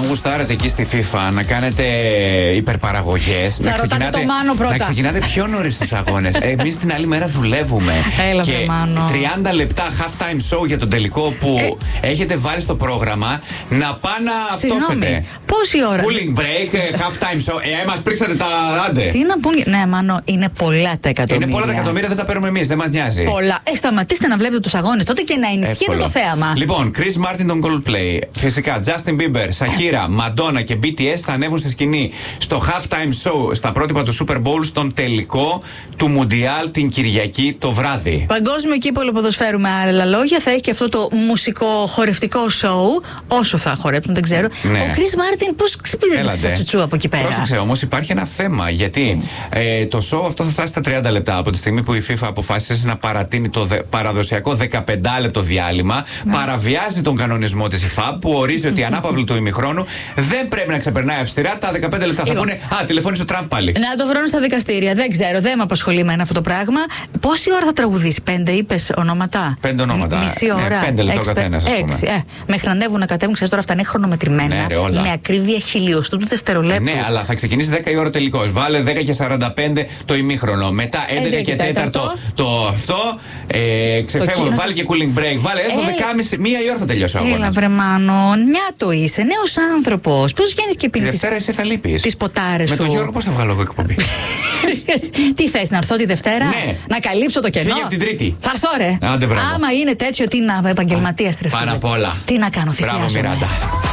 αν γουστάρετε εκεί στη FIFA να κάνετε υπερπαραγωγές, να ξεκινάτε πιο νωρίς τους αγώνες. Εμείς την άλλη μέρα δουλεύουμε. Έλα, και Μάνο. 30 λεπτά half-time show για τον τελικό που έχετε βάλει στο πρόγραμμα να πάνε να πτώσετε. Πόση ώρα? Cooling break, half-time show. Μας πρίξατε τα άντε. Τι να πούν. Ναι, Μάνο, είναι πολλά τα εκατομμύρια. Είναι πολλά τα εκατομμύρια, δεν τα παίρνουμε εμείς, δεν μας νοιάζει. Πολλά. Σταματήστε να βλέπετε τους αγώνες τότε και να ενισχύετε το θέαμα. Λοιπόν, Chris Martin τον Coldplay. Φυσικά, Justin Bieber, Shakira, Madonna και BTS θα ανέβουν στη σκηνή στο half-time show στα πρότυπα του Super Bowl στον τελικό του Μουντιάλ την Κυριακή το βράδυ. Παγκόσμιο κύπελλο ποδοσφαίρου με άλλα λόγια. Θα έχει και αυτό το μουσικό χορευτικό show. Όσο θα χορέψουν, δεν ξέρω. Ναι. Ο Chris Martin, πώς ξυπνήθηκε στα τσουτσού από εκεί πέρα. Πρόσεξε όμως, υπάρχει ένα θέμα. Γιατί το show αυτό θα φτάσει στα 30 λεπτά από τη στιγμή που η FIFA αποφάσισε να παρατείνει το παραδοσιακό 15 λεπτό διάλειμμα. Ναι. Παραβιάζει τον κανονισμό της FIFA που ορίζει ότι ανάπαυλο του ημιχρόνου δεν πρέπει να ξεπερνάει αυστηρά τα 15 λεπτά. Θα πούνε τηλεφώνησε ο Τραμπ πάλι. Να το βρουν στα δικαστήρια. Δεν ξέρω, δεν με απασχολεί εμένα αυτό το πράγμα. Πόση ώρα θα τραγουδήσει? 5 είπες ονόματα? 5 ονόματα. Μισή ώρα. 5 λεπτό καθένας. 6. Μέχρι να ανέβουν να κατέβουν, ξέρεις τώρα αυτά είναι χρονομετρημένα. Ναι, ρε, με ακρίβεια χιλιοστού του δευτερολέπτου. Ναι, αλλά θα ξεκινήσει 10 η ώρα τελικώς. Βάλε 10 και 45 το ημίχρονο. Μετά 11 και 4 το αυτό. Ξεφεύγουν. Βάλε και cooling break. Βάλε 12.30. Μία η ώρα θα τελειώσει ο αγώνας. Έλα, βρε Μάνο. Νιάτο είσαι. Νέος άνθρωπος. Πώς βγαίνεις και πίνεις? Τη Δευτέρα εσύ θα λείπεις. Τις ποτάρες σου. Με τον Γιώργο πώς θα βγάλω εγώ εκπομπή? Τι θες, να έρθω τη Δευτέρα? Ναι. Να καλύψω το κενό? Φύγε από την Τρίτη. Θα έρθω, ρε. Άμα είναι τέτοιο, τι να επαγγελματίας τρεφή. Πάνω απ' όλα. Τι να κάνω, Μπράβο, θυσιάζομαι. Μιράντα.